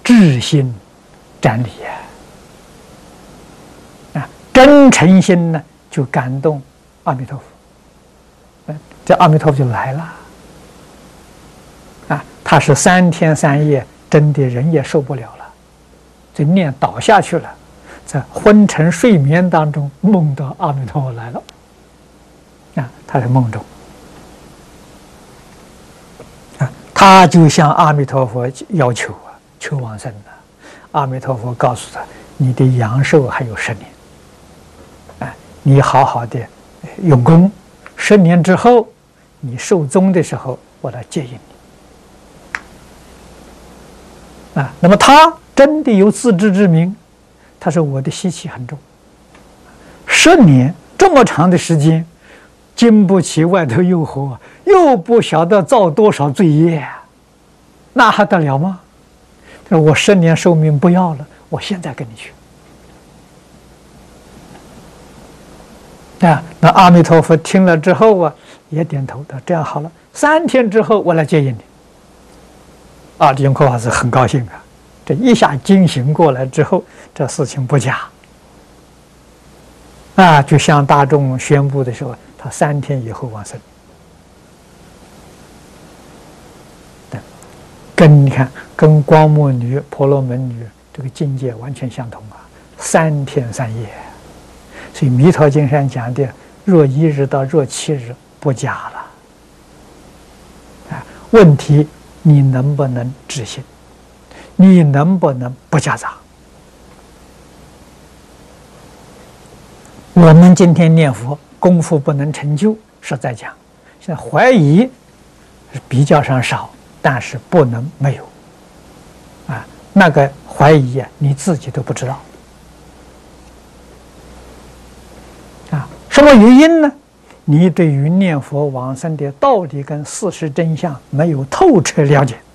至心瞻礼啊，真诚心呢就感动阿弥陀佛，这阿弥陀佛就来了啊！他是3天3夜，真的人也受不了了，这念倒下去了，在昏沉睡眠当中梦到阿弥陀佛来了啊！他在梦中啊，他就向阿弥陀佛要求啊，求往生了。阿弥陀佛告诉他：“你的阳寿还有10年，哎，你好好的用功，10年之后，你寿终的时候，我来接引你。”啊，那么他真的有自知之明，他说我的习气很重，10年这么长的时间，经不起外头诱惑，又不晓得造多少罪业，那还得了吗？他说我10年寿命不要了，我现在跟你去。啊，那阿弥陀佛听了之后啊，也点头的，这样好了，3天之后我来接引你。啊，永科法师很高兴啊，这一下惊醒过来之后，这事情不假啊，就向大众宣布的时候，他3天以后往生。跟你看，跟光目女、婆罗门女这个境界完全相同啊，3天3夜。所以《弥陀经》上讲的，若1日到若7日不假了。啊，问题你能不能知心？你能不能不夹杂？我们今天念佛功夫不能成就，实在讲，现在怀疑是比较上少。但是不能没有，啊，那个怀疑啊，你自己都不知道，啊，什么原因呢？你对于念佛往生的道理跟事实真相没有透彻了解，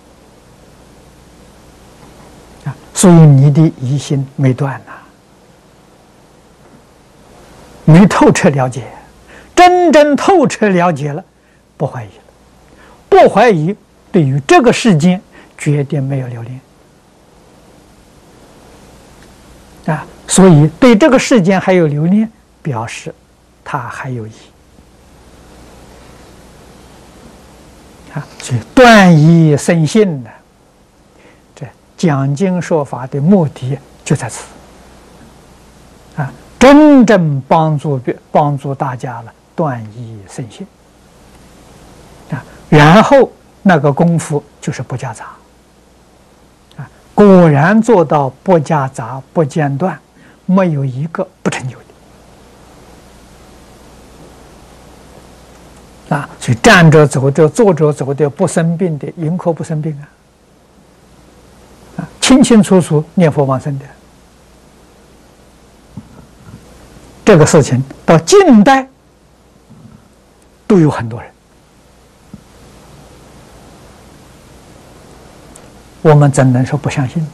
啊，所以你的疑心没断呐，没透彻了解，真正透彻了解了，不怀疑了，不怀疑。对于这个世间，绝对没有留恋啊！所以对这个世间还有留恋，表示他还有疑啊！所以断疑生信呢，这讲经说法的目的就在此啊！真正帮助大家了，断疑生信啊！然后。那个功夫就是不夹杂啊，果然做到不夹杂、不间断，没有一个不成就的啊。所以站着走着、坐着走的不生病的，迎可不生病啊，清清楚楚念佛往生的。这个事情到近代都有很多人。我们怎能说不相信？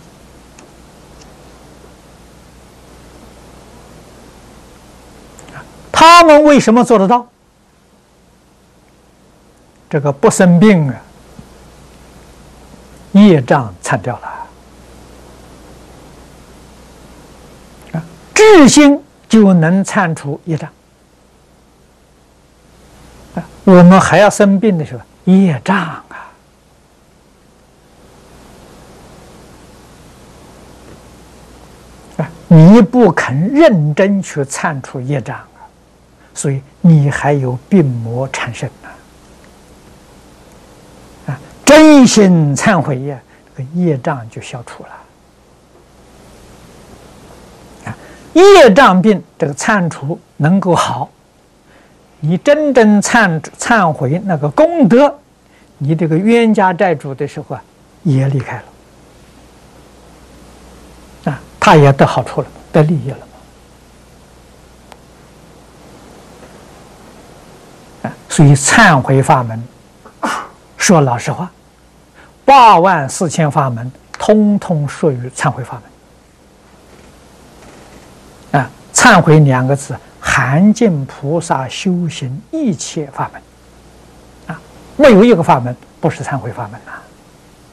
他们为什么做得到？这个不生病啊，业障参掉了啊，智心就能参除业障啊。我们还要生病的时候，业障啊。你不肯认真去参除业障啊，所以你还有病魔产生啊！真心忏悔呀，这个业障就消除了啊！业障病这个忏除能够好，你真正忏悔那个功德，你这个冤家债主的时候啊，也离开了。他也得好处了，得利益了嘛？所以忏悔法门，说老实话，84000法门，通通属于忏悔法门。啊，忏悔2个字，含尽菩萨修行一切法门。啊，没有一个法门不是忏悔法门呐。